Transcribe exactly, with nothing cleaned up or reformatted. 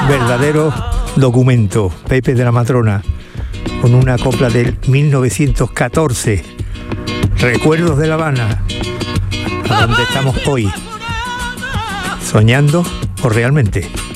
verdadero documento. Pepe de la Matrona, con una copla del mil novecientos catorce, Recuerdos de La Habana, a donde estamos hoy, soñando o realmente.